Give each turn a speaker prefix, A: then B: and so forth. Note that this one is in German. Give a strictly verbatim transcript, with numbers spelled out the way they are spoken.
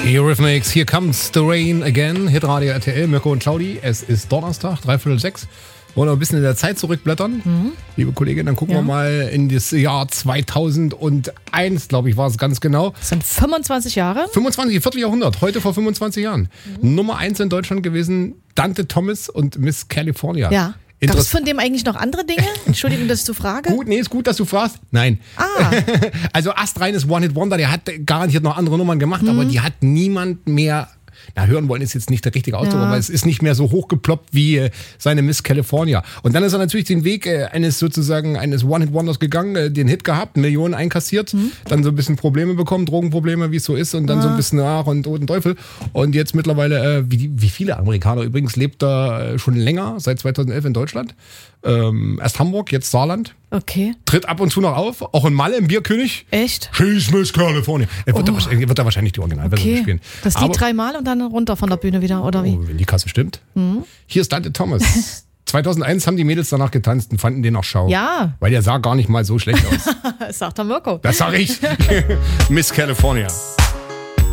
A: Eurythmics, Here Comes the Rain Again, Hitradio R T L, Mirko und Claudi. Es ist Donnerstag, dreiviertel sechs. Wollen wir ein bisschen in der Zeit zurückblättern, mhm. liebe Kollegin, dann gucken ja. wir mal in das Jahr zweitausendeins, glaube ich, war es ganz genau.
B: Das sind fünfundzwanzig Jahre.
A: fünfundzwanzig, Vierteljahrhundert, heute vor fünfundzwanzig Jahren. Mhm. Nummer eins in Deutschland gewesen, Dante Thomas und Miss California.
B: Ja. Gab es von dem eigentlich noch andere Dinge? Entschuldigung, dass ich so frage.
A: Gut, nee, ist gut, dass du fragst. Nein.
B: Ah.
A: Also astreines One-Hit-Wonder, der hat garantiert noch andere Nummern gemacht, mhm. aber die hat niemand mehr... Na, hören wollen ist jetzt nicht der richtige Ausdruck, ja. aber es ist nicht mehr so hochgeploppt wie äh, seine Miss California. Und dann ist er natürlich den Weg äh, eines sozusagen eines One-Hit-Wonders gegangen, äh, den Hit gehabt, Millionen einkassiert, mhm. dann so ein bisschen Probleme bekommen, Drogenprobleme, wie es so ist, und dann ja. so ein bisschen Ach und Toten Teufel. Und jetzt mittlerweile, äh, wie, wie viele Amerikaner übrigens, lebt er äh, schon länger, seit zweitausendelf in Deutschland. Ähm, erst Hamburg, jetzt Saarland.
B: Okay.
A: Tritt ab und zu noch auf, auch in Malle, im Bierkönig.
B: Echt?
A: She's Miss California. Er wird, oh. da, wird da wahrscheinlich die Originalversion
B: okay.
A: spielen.
B: Das Lied dreimal und dann runter von der Bühne wieder, oder wie?
A: Oh, wenn die Kasse stimmt. Mhm. Hier ist Dante Thomas. zweitausendeins haben die Mädels danach getanzt und fanden den auch schau.
B: Ja.
A: Weil der sah gar nicht mal so schlecht aus.
B: Das sagt der Mirko.
A: Das sag ich. Miss California.